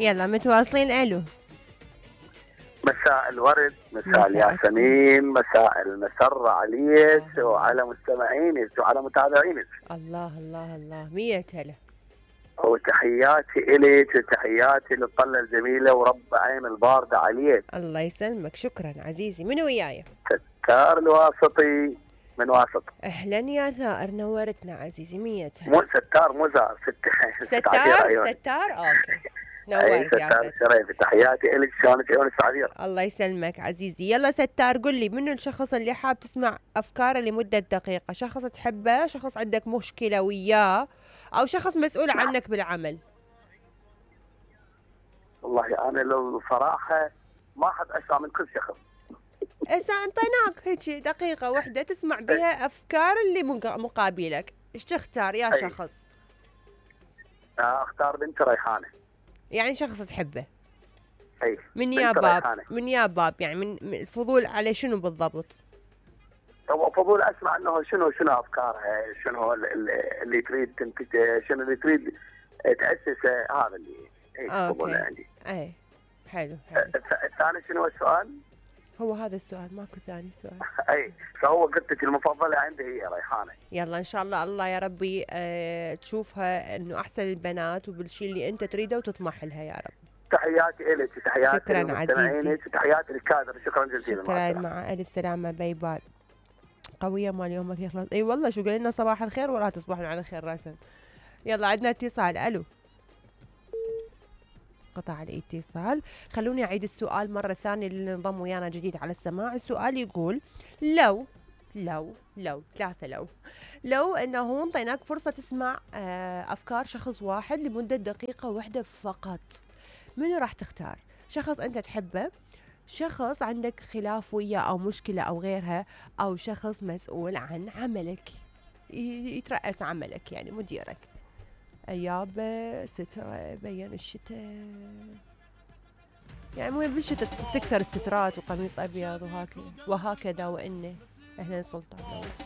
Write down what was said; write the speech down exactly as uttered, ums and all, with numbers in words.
يلا متواصلين. الو. مساء الورد، مساء مساء الياسمين، مساء المسرة عليك وعلى مستمعينك وعلى متابعينك. الله الله الله، مية هلا. وتحياتي إليك وتحياتي للطلة الجميلة ورب عين الباردة عليك. الله يسلمك، شكرا عزيزي. من وياي؟ ستار الواسطي من واسط. اهلا يا ثائر، نورتنا عزيزي. مية هلا. مو ستار مو زار ست ستار ستار اوكي. نورت يا ستار الشريف. تحياتي إلك، شلونك عيون السعدير؟ الله يسلمك عزيزي. يلا ستار، قل لي منو الشخص اللي حاب تسمع افكاره لمده دقيقه؟ شخص تحبه، شخص عندك مشكله وياه، او شخص مسؤول عنك بالعمل؟ والله انا لو صراحه ما احب اسمع من كل شخص. هسه انطيناك هيك دقيقه واحده تسمع بها افكار اللي مقابلك، ايش تختار يا أي. شخص؟ اختار بنت ريحانه. يعني شخص تحبه؟ اي. من يا باب من يا باب يعني من الفضول على شنو بالضبط؟ هو فضول اسمع انه شنو شنو افكارها، شنو اللي تريد تنتج، شنو اللي تريد تاسسه، هذا اللي اي فضول عندي. اي حلو حلو. الثاني شنو السؤال؟ هو هذا السؤال، ماكو ثاني سؤال. اي فهو قلت لك المفضله عندي هي ريحانه. يلا ان شاء الله الله يا ربي اه تشوفها انه احسن البنات وبالشيء اللي انت تريده وتطمح لها يا رب. تحياتي لك، تحياتي شكرا عزيزي، تحياتي للكادر، شكرا جزيلا. شكرا، مع الف سلامه. باي باي. قويه مال يومك يخلص. اي والله شو قال لنا صباح الخير ولا تصبحون على خير راسا. يلا عندنا اتصال. الو. قطع الاتصال. خلوني أعيد السؤال مرة ثانية اللي انضم ويانا جديد على السماع. السؤال يقول لو لو لو ثلاثة لو لو أنه انطيناك فرصة تسمع أفكار شخص واحد لمدة دقيقة واحدة فقط، منو راح تختار؟ شخص أنت تحبه، شخص عندك خلاف وياه أو مشكلة أو غيرها، أو شخص مسؤول عن عملك يترأس عملك يعني مديرك؟ اياب سترة بين الشتاء، يعني مو بالشتاء تكثر السترات وقميص ابيض وهكذا وهكذا وانه. اهلا سلطان.